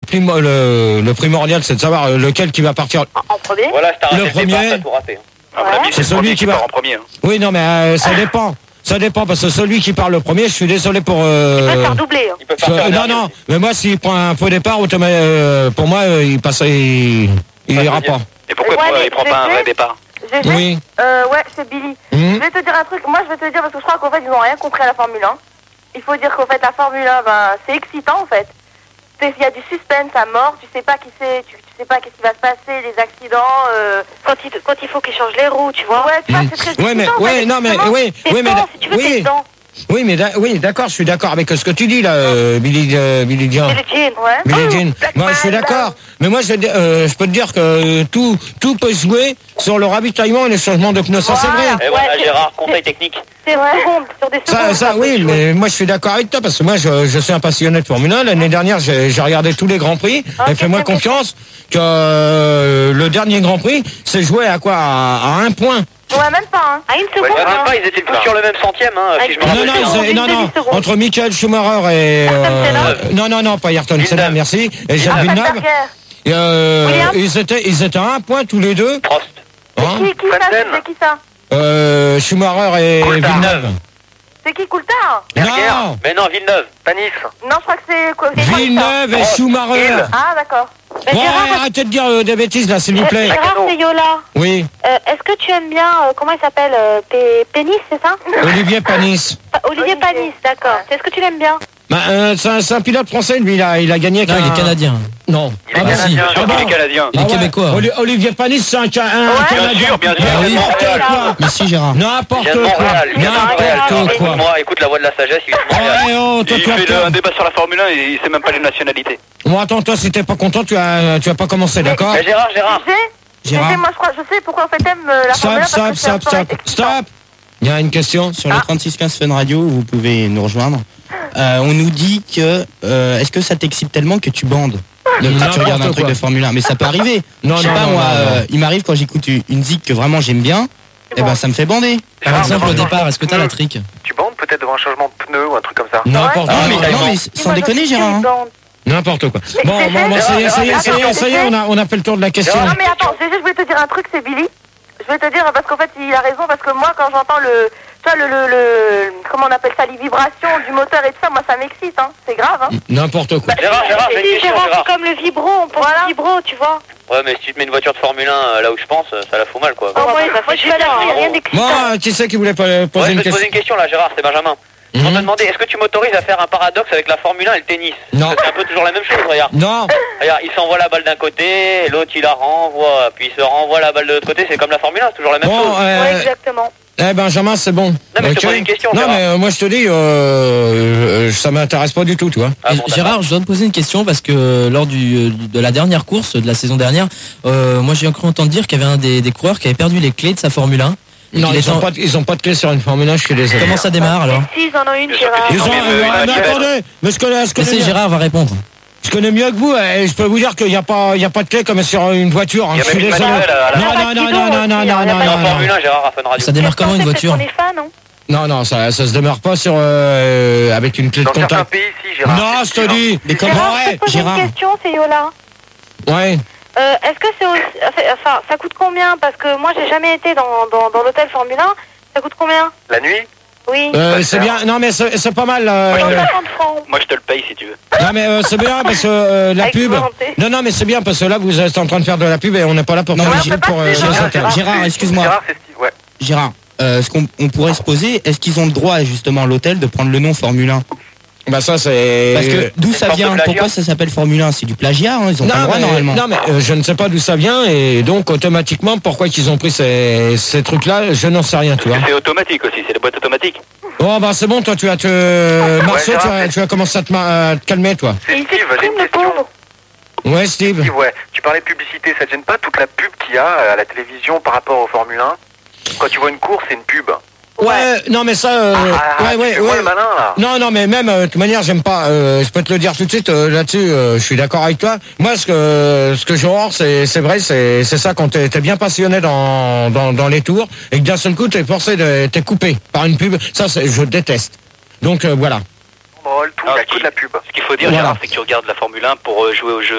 le primordial, c'est de savoir lequel qui va partir. En premier. Voilà, c'est Le premier. t'as tout raté. C'est celui qui va en premier. Hein. Oui, non, mais ça dépend. Ça dépend, parce que celui qui part le premier, je suis désolé pour... Il peut faire doubler. Non, mais moi, s'il prend un faux départ, pour moi, il passe, il ira pas. Et pourquoi il prend pas un vrai départ? Oui. Ouais, c'est Billy. Je vais te dire un truc. Moi, je vais te dire, parce que je crois qu'en fait, ils n'ont rien compris à la Formule 1. Il faut dire qu'en fait, la Formule 1, c'est excitant, en fait. Il y a du suspense à mort. Tu sais pas qui c'est, tu sais pas qu'est-ce qui va se passer, les accidents. Quand il faut qu'ils changent les roues, tu vois. Ouais, tu vois, c'est très excitant. Oui, d'accord, je suis d'accord avec ce que tu dis là, Billy Jean. Billie Jean. Moi, je suis d'accord. Mais moi, je peux te dire que tout peut se jouer sur le ravitaillement et le changement de pneus. Ça, c'est vrai. Et voilà, Gérard, conseil technique. C'est vrai. Sur des secondes. Ça, oui, mais moi, je suis d'accord avec toi parce que moi, je suis un passionné de Formule 1. L'année dernière, j'ai regardé tous les Grands Prix. Et fais-moi confiance que le dernier Grand Prix, c'est joué à quoi? À 1 point. Ouais, même pas, hein. À une seconde. Ouais, même pas, ils étaient tous sur le même centième, hein, si je me rappelle. Non, entre Michael Schumacher et... Non, pas Ayrton Senna, merci. Et Jacques Villeneuve. Ils étaient à 1 point tous les deux. Prost. C'est qui ça? Schumacher et Villeneuve. C'est qui Coulthard? Non. Mais non, Villeneuve. Panis. Non, je crois que c'est quoi? Villeneuve et Schumacher. Ah, d'accord. Ouais, arrêtez de dire des bêtises là, s'il vous plaît. Gérard, c'est Yola. Oui. Est-ce que tu aimes bien, comment il s'appelle, Pénis, c'est ça? Olivier Panis. Olivier Panis, d'accord. Est-ce que tu l'aimes bien? C'est un pilote français, lui, il a gagné avec il est canadien. Non. Il est canadien, il est canadien. Il est québécois. Olivier Panis, c'est un canadien. Bien sûr. N'importe quoi. Merci Gérard. N'importe quoi. Moi, écoute la voix de la sagesse. Il fait un débat sur la Formule 1 et il sait même pas les nationalités. Bon, attends, toi, si t'es pas content, tu vas pas commencer, d'accord? Gérard. Moi, je sais pourquoi en fait t'aimes la Formule 1. Stop. Il y a une question sur le 3615 Fun Radio, vous pouvez nous rejoindre. On nous dit que est-ce que ça t'excite tellement que tu bandes quand tu regardes un truc de Formule 1? Mais ça peut arriver. Je sais pas, moi, il m'arrive quand j'écoute une zik que vraiment j'aime bien, et ben ça me fait bander. Par exemple, au départ, est-ce que t'as la trick? Tu bandes peut-être devant un changement de pneu ou un truc comme ça? N'importe quoi. Non mais sans déconner, Gérard. N'importe quoi. Bon, ça y est, on a fait le tour de la question. Non mais attends, je vais te dire un truc, c'est Billy. Je vais te dire parce qu'en fait il a raison, parce que moi quand j'entends comment on appelle ça, les vibrations du moteur et tout ça, moi ça m'excite, hein. C'est grave, hein. N'importe quoi. Gérard, j'ai une question, Gérard. C'est comme le vibro, on pense au vibro, tu vois. Ouais, mais si tu te mets une voiture de Formule 1 là où je pense, ça la fout mal, quoi. Moi je suis là, il n'y a rien d'excitant. Moi, qui c'est qui voulait poser une question? Je vais te poser une question là, Gérard, c'est Benjamin. On te demandait, est-ce que tu m'autorises à faire un paradoxe avec la Formule 1 et le tennis? Non. C'est un peu toujours la même chose, regarde. Non. Regarde, il s'envoie la balle d'un côté, l'autre il la renvoie, puis il se renvoie la balle de l'autre côté, c'est comme la Formule 1, c'est toujours la même chose. Ouais, exactement. Benjamin, c'est bon. Non, mais je te pose une question, non, Gérard. mais moi, je te dis, ça m'intéresse pas du tout, tu vois. Gérard, je dois te poser une question parce que lors de la dernière course de la saison dernière, moi j'ai cru entendre dire qu'il y avait un des coureurs qui avait perdu les clés de sa Formule 1. Non, ils ont pas de clé sur une Formule 1, je suis désolé. Comment ça démarre alors? Si, ils en ont une, Gérard. Mais attendez, mais Laissez Gérard va répondre. Je connais mieux que vous, et je peux vous dire qu'il n'y a pas de clé comme sur une voiture. Il y a même une manuelle En Formule 1, Gérard, à Fun Radio. Ça démarre comment une voiture? Non, ça se démarre pas sur avec une clé de Dans certains contact. pays, si, Gérard. Non, je te dis. Mais comment? Gérard, je te pose une question, c'est Yola. Ouais. Est-ce que c'est aussi... Enfin, ça coûte combien? Parce que moi, j'ai jamais été dans l'hôtel Formule 1. Ça coûte combien? La nuit? Oui. C'est bien. Non, mais c'est pas mal. 150 francs. Moi, je te le paye si tu veux. Non, mais c'est bien parce que la pub. Non, mais c'est bien parce que là, vous êtes en train de faire de la pub et on n'est pas là pour faire de la pub pour Gérard, excuse-moi. Gérard, c'est Steve, ouais. Gérard, ce qu'on pourrait se poser, est-ce qu'ils ont le droit justement à l'hôtel de prendre le nom Formule 1? Bah ça c'est... Parce que d'où ça vient? Pourquoi ça s'appelle Formule 1? C'est du plagiat, hein? Ils ont pas le droit normalement. Non mais je ne sais pas d'où ça vient et donc automatiquement pourquoi qu'ils ont pris ces trucs-là, je n'en sais rien, tu vois. C'est automatique aussi, c'est des boîtes automatiques. Oh bah c'est bon, toi tu vas Marceau, tu vas commencer à te calmer, toi. C'est Steve, j'ai une question. Ouais, Steve. Ouais, tu parlais de publicité, ça te gêne pas toute la pub qu'il y a à la télévision par rapport au Formule 1? Quand tu vois une course, c'est une pub. Ouais, non mais ça... ouais. Le malin, là. Non, mais même, de toute manière, j'aime pas... je peux te le dire tout de suite, là-dessus, je suis d'accord avec toi. Moi, ce que j'ai horreur, c'est vrai, c'est ça, quand t'es bien passionné dans les tours, et que d'un seul coup, t'es coupé par une pub, ça, je déteste. Donc, voilà. Tout, il y a que de la pub. Ce qu'il faut dire, Gérard, c'est que tu regardes la Formule 1 pour jouer au jeu.